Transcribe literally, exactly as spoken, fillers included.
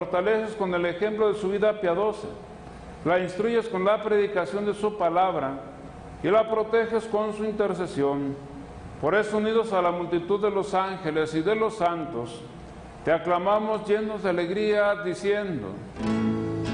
fortaleces con el ejemplo de su vida piadosa, la instruyes con la predicación de su palabra y la proteges con su intercesión. Por eso, unidos a la multitud de los ángeles y de los santos, te aclamamos llenos de alegría, diciendo: